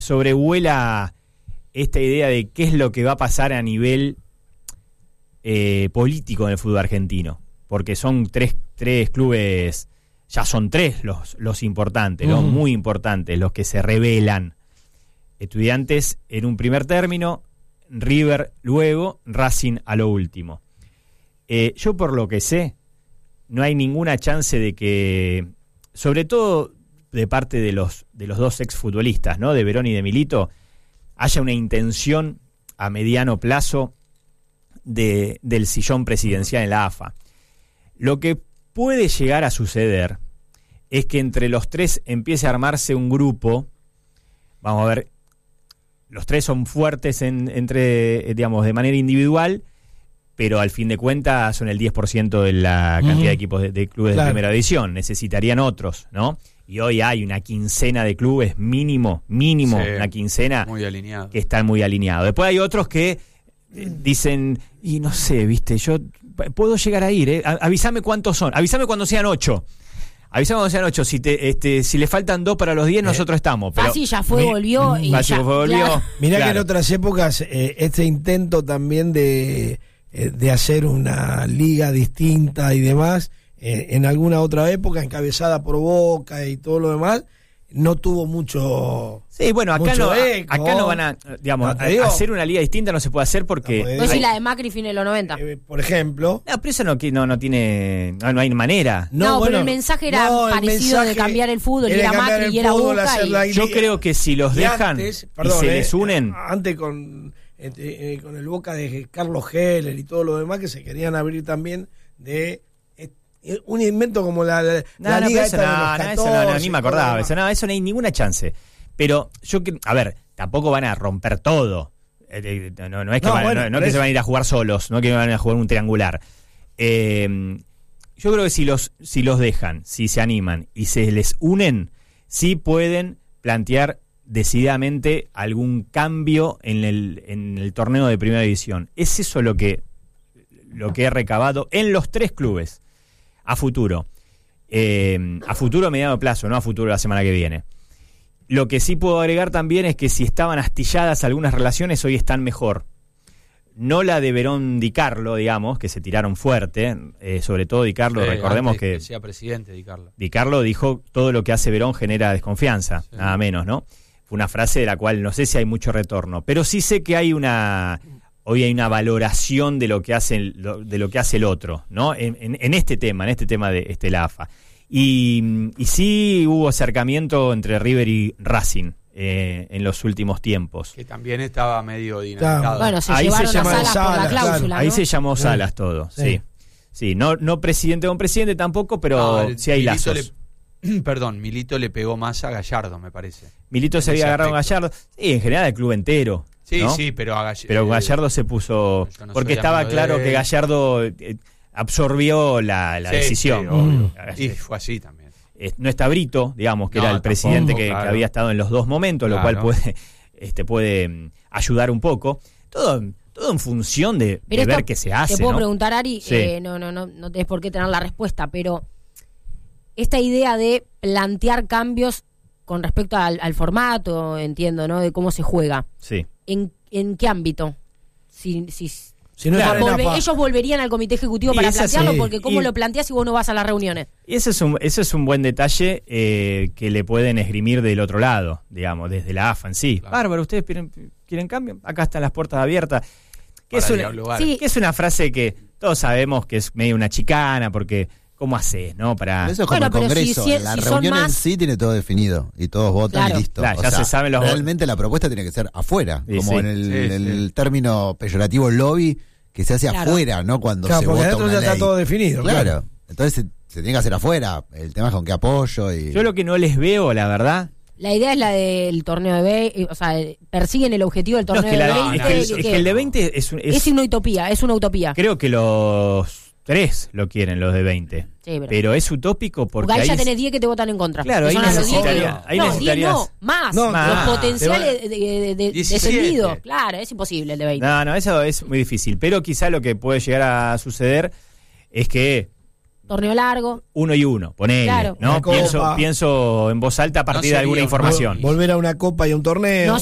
sobrevuela esta idea de qué es lo que va a pasar a nivel político en el fútbol argentino, porque son tres clubes, ya son tres los importantes, los muy importantes, los que se revelan. Estudiantes en un primer término, River luego, Racing a lo último. Yo por lo que sé, no hay ninguna chance de que, sobre todo de parte de los dos exfutbolistas, ¿no? De Verón y de Milito, haya una intención a mediano plazo del sillón presidencial en la AFA. Lo que puede llegar a suceder es que entre los tres empiece a armarse un grupo. Vamos a ver, los tres son fuertes digamos, de manera individual, pero al fin de cuentas son el 10% de la cantidad de equipos de clubes de primera división. Necesitarían otros, ¿no? Y hoy hay una quincena de clubes, mínimo, sí, una quincena muy alineado, que están muy alineados. Después hay otros que dicen, y no sé, viste, yo puedo llegar a ir, avísame cuántos son, avísame cuando sean 8. Avísame cuando sean 8, si le faltan 2 para los 10, nosotros estamos. Pero Fácil ya fue, volvió. Claro. Mirá que en otras épocas este intento también de hacer una liga distinta y demás, en alguna otra época, encabezada por Boca y todo lo demás, no tuvo mucho. Sí, bueno, acá no van a, digamos, hacer una liga distinta no se puede hacer porque. No si la de Macri fin de los 90. Por ejemplo. No, pero eso no tiene. No hay manera. No, pero el mensaje era parecido de cambiar el fútbol, y era Macri y era Boca. Yo creo que si los dejan y se les unen. Antes con el Boca de Carlos Heller y todo lo demás, que se querían abrir también de un invento como la liga esta de los 14, ni me acordaba. Eso no hay ninguna chance. Pero a ver, tampoco van a romper todo. No es que se van a ir a jugar solos, no es que van a jugar un triangular. Yo creo que si los dejan, si se animan y se les unen, sí pueden plantear decididamente algún cambio en el torneo de primera división. Es eso lo que he recabado en los tres clubes a futuro. A futuro a mediano plazo, no a futuro la semana que viene. Lo que sí puedo agregar también es que si estaban astilladas algunas relaciones, hoy están mejor. No la de Verón Di Carlo, digamos, que se tiraron fuerte, sobre todo Di Carlo, recordemos que sea presidente Di Carlo. Di Carlo dijo, todo lo que hace Verón genera desconfianza, nada menos, ¿no? Fue una frase de la cual no sé si hay mucho retorno, pero sí sé que hoy hay una valoración de lo que hace el otro, ¿no? En este tema de la AFA. Y sí hubo acercamiento entre River y Racing en los últimos tiempos. Que también estaba medio dinamitado. Bueno, ahí se llamó Salas por la cláusula, claro. ¿No? Ahí se llamó Salas todo, sí. Sí, no presidente con presidente tampoco, pero sí hay lazos. Milito le pegó más a Gallardo, me parece. Milito se había agarrado a Gallardo. Sí, en general el club entero. Sí, ¿no? sí, pero Gallardo se puso. Porque estaba claro que Gallardo absorbió la decisión. Y fue así también. No está Brito, digamos, que era el presidente que había estado en los dos momentos, lo cual puede ayudar un poco. Todo en función de ver qué se hace. Te puedo ¿no? preguntar, Ari, sí. No tenés por qué tener la respuesta, pero esta idea de plantear cambios con respecto al formato, entiendo, ¿no? De cómo se juega. Sí. ¿En qué ámbito? Si no ellos volverían al comité ejecutivo para plantearlo, porque ¿cómo lo planteas si vos no vas a las reuniones? Y ese es un buen detalle que le pueden esgrimir del otro lado, digamos, desde la AFA en sí. Claro. Bárbaro, ¿ustedes quieren cambio? Acá están las puertas abiertas. Que es una frase que todos sabemos que es medio una chicana, porque ¿cómo haces, no? Eso es como el Congreso. La reunión en sí tiene todo definido y todos votan y listo. Claro, ya se saben los realmente la propuesta tiene que ser afuera, como en el término peyorativo lobby, que se hace afuera, ¿no? Cuando se vota una ley. Ya está todo definido. Claro. Entonces se tiene que hacer afuera. El tema es con qué apoyo. Yo lo que no les veo, la verdad. La idea es la del torneo de 20, o sea, persiguen el objetivo del torneo de 20. Es que el de 20 es una utopía, Creo que los 3 lo quieren, los de 20. Sí, pero es utópico porque ahí ya tenés 10 que te votan en contra. Claro, ahí necesitarías más. Los potenciales descendidos. Claro, es imposible el de 20. No, eso es muy difícil. Pero quizá lo que puede llegar a suceder es que torneo largo. 1 y 1, ponele, Claro. ¿no? Pienso en voz alta a partir de alguna información. Volver a una copa y a un torneo. No